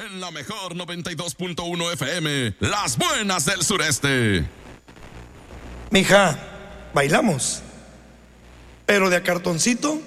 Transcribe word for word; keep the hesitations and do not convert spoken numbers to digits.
En la mejor noventa y dos punto uno F M, las buenas del sureste. Mija, bailamos, pero de a cartoncito